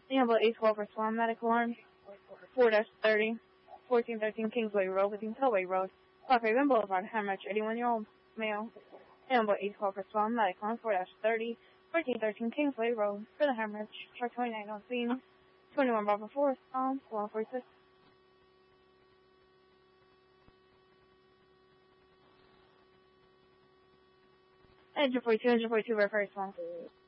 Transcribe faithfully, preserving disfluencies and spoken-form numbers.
Amble eight twelve for Swan Medical Arm, four thirty, fourteen thirteen Kingsway Road, within Tollway Road, Park Haven Boulevard, Hemorrhage, eighty-one-year-old male. Amble eight twelve for Swan Medical Arm, four thirty, fourteen thirteen Kingsway Road, for the hemorrhage, truck twenty-nine on scene, twenty-one Bravo four, um, one forty-six. Engine forty-two, engine forty-two, reverse one.